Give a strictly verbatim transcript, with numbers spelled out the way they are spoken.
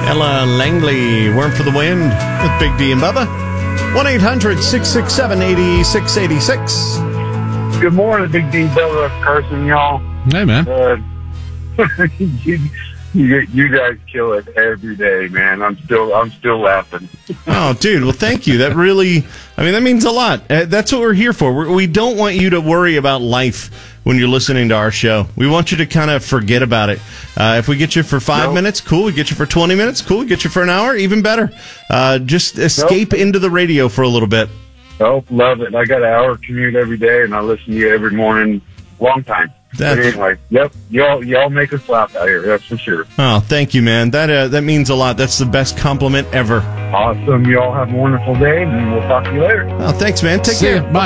Ella Langley, Worm for the Wind with Big D and Bubba. one eight hundred six six seven eight six eight six. Good morning, Big D, Bubba, Carson, y'all. Hey, man. Uh, you, you, you guys kill it every day, man. I'm still I'm still laughing. Oh, dude, well, thank you. That really, I mean, that means a lot. Uh, that's what we're here for. We're, we don't want you to worry about life when you're listening to our show. We want you to kind of forget about it. Uh, if we get you for five nope. minutes, cool. We get you for twenty minutes, cool. We get you for an hour, even better. Uh, just escape nope. into the radio for a little bit. Oh, love it. I got an hour commute every day, and I listen to you every morning. Long time. That's... But anyway, yep, y'all y'all make us laugh out here. That's for sure. Oh, thank you, man. That uh, that means a lot. That's the best compliment ever. Awesome. Y'all have a wonderful day, and we'll talk to you later. Oh, thanks, man. Take See care. ya. Bye.